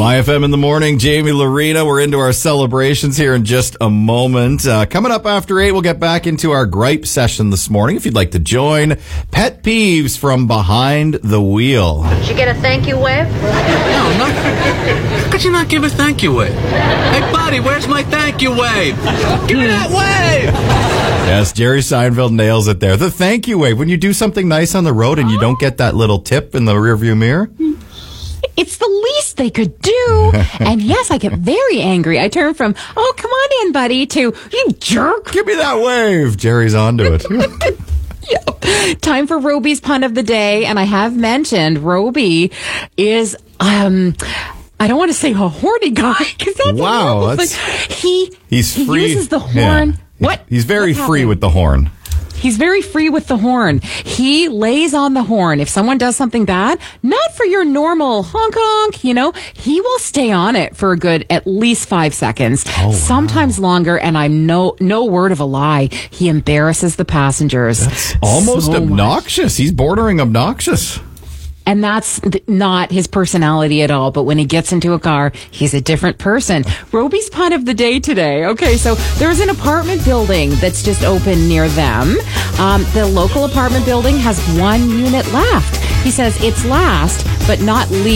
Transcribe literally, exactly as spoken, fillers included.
My F M in the morning, Jamie Lorena. We're into our celebrations here in just a moment. Uh, coming up after eight, we'll get back into our gripe session this morning. If you'd like to join, pet peeves from behind the wheel. Did you get a thank you wave? No, not. How could you not give a thank you wave? Hey, buddy, where's my thank you wave? Give me that wave! Yes, Jerry Seinfeld nails it there. The thank you wave. When you do something nice on the road and you don't get that little tip in the rearview mirror. It's the least they could do. And yes, I get very angry. I turn from, oh, come on in, buddy, to, you jerk. Give me that wave. Jerry's onto it. Yeah. Time for Roby's pun of the day. And I have mentioned Roby is, um, I don't want to say a horny guy. Cause that's wow. A that's, he, he's he free. uses the horn. Yeah. What? He's very what free with the horn. He's very free with the horn. He lays on the horn. If someone does something bad, not for your normal honk honk, you know, he will stay on it for a good at least five seconds, oh, wow. sometimes longer. And I'm no no word of a lie. He embarrasses the passengers. That's almost so obnoxious. Much. He's bordering obnoxious. And that's th- not his personality at all. But when he gets into a car, he's a different person. Roby's pun of the day today. Okay, so there's an apartment building that's just open near them. Um, the local apartment building has one unit left. He says it's last, but not least.